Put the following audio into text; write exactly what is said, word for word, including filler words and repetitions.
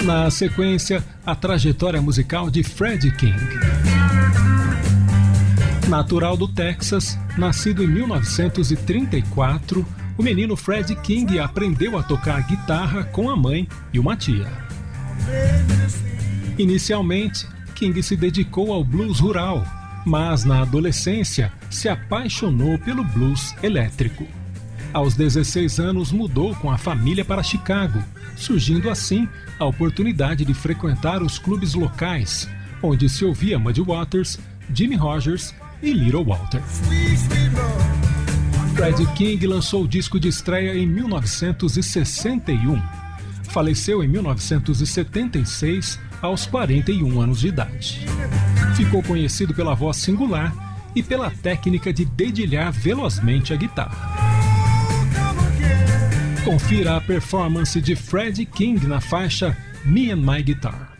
Na sequência, a trajetória musical de Freddie King. Natural do Texas, nascido em mil novecentos e trinta e quatro, o menino Freddie King aprendeu a tocar guitarra com a mãe e uma tia. Inicialmente, King se dedicou ao blues rural, mas na adolescência se apaixonou pelo blues elétrico. Aos dezesseis anos mudou com a família para Chicago, surgindo assim a oportunidade de frequentar os clubes locais, onde se ouvia Muddy Waters, Jimmy Rogers e Little Walter. Freddie King lançou o disco de estreia em mil novecentos e sessenta e um. Faleceu em mil novecentos e setenta e seis, aos quarenta e um anos de idade. Ficou conhecido pela voz singular e pela técnica de dedilhar velozmente a guitarra. Confira a performance de Freddie King na faixa Me and My Guitar.